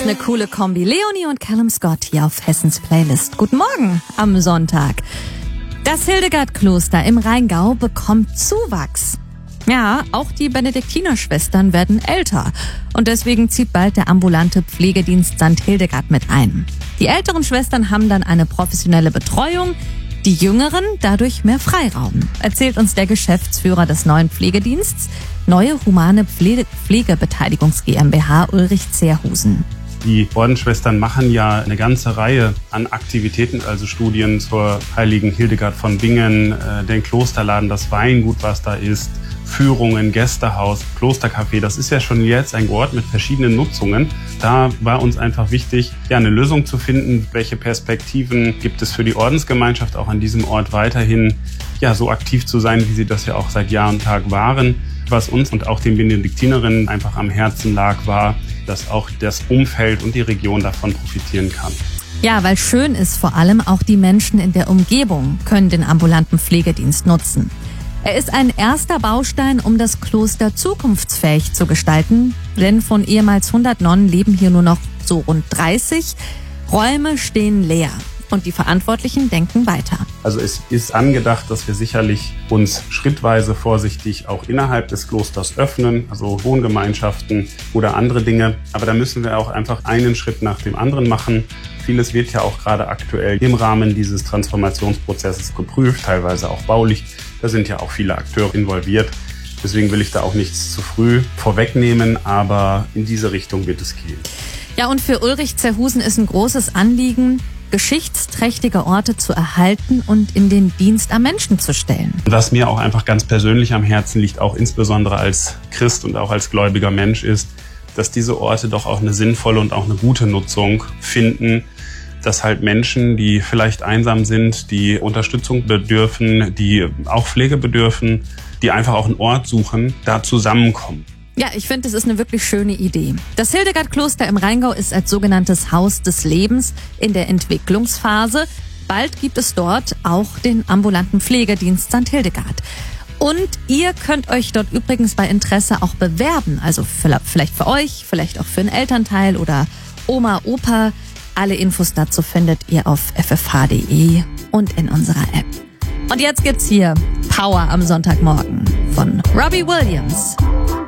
eine coole Kombi. Leonie und Callum Scott hier auf Hessens Playlist. Guten Morgen am Sonntag. Das Hildegard-Kloster im Rheingau bekommt Zuwachs. Ja, auch die Benediktinerschwestern werden älter. Und deswegen zieht bald der ambulante Pflegedienst St. Hildegard mit ein. Die älteren Schwestern haben dann eine professionelle Betreuung, die Jüngeren dadurch mehr Freiraum, erzählt uns der Geschäftsführer des neuen Pflegedienstes, Neue Humane Pflegebeteiligungs GmbH, Ulrich Zerhusen. Die Ordensschwestern machen ja eine ganze Reihe an Aktivitäten, also Studien zur heiligen Hildegard von Bingen, den Klosterladen, das Weingut, was da ist, Führungen, Gästehaus, Klostercafé. Das ist ja schon jetzt ein Ort mit verschiedenen Nutzungen. Da war uns einfach wichtig, eine Lösung zu finden. Welche Perspektiven gibt es für die Ordensgemeinschaft, auch an diesem Ort weiterhin so aktiv zu sein, wie sie das ja auch seit Jahr und Tag waren. Was uns und auch den Benediktinerinnen einfach am Herzen lag, war, dass auch das Umfeld und die Region davon profitieren kann. Ja, weil schön ist vor allem, auch die Menschen in der Umgebung können den ambulanten Pflegedienst nutzen. Er ist ein erster Baustein, um das Kloster zukunftsfähig zu gestalten, denn von ehemals 100 Nonnen leben hier nur noch so rund 30. Räume stehen leer und die Verantwortlichen denken weiter. Also es ist angedacht, dass wir sicherlich uns schrittweise vorsichtig auch innerhalb des Klosters öffnen, also Wohngemeinschaften oder andere Dinge. Aber da müssen wir auch einfach einen Schritt nach dem anderen machen. Vieles wird ja auch gerade aktuell im Rahmen dieses Transformationsprozesses geprüft, teilweise auch baulich. Da sind ja auch viele Akteure involviert. Deswegen will ich da auch nichts zu früh vorwegnehmen, aber in diese Richtung wird es gehen. Ja, und für Ulrich Zerhusen ist ein großes Anliegen, geschichtsträchtige Orte zu erhalten und in den Dienst am Menschen zu stellen. Was mir auch einfach ganz persönlich am Herzen liegt, auch insbesondere als Christ und auch als gläubiger Mensch, ist, dass diese Orte doch auch eine sinnvolle und auch eine gute Nutzung finden, dass halt Menschen, die vielleicht einsam sind, die Unterstützung bedürfen, die auch Pflege bedürfen, die einfach auch einen Ort suchen, da zusammenkommen. Ja, ich finde, das ist eine wirklich schöne Idee. Das Hildegard-Kloster im Rheingau ist als sogenanntes Haus des Lebens in der Entwicklungsphase. Bald gibt es dort auch den ambulanten Pflegedienst St. Hildegard. Und ihr könnt euch dort übrigens bei Interesse auch bewerben. Also vielleicht für euch, vielleicht auch für einen Elternteil oder Oma, Opa. Alle Infos dazu findet ihr auf ffh.de und in unserer App. Und jetzt gibt's hier Power am Sonntagmorgen von Robbie Williams.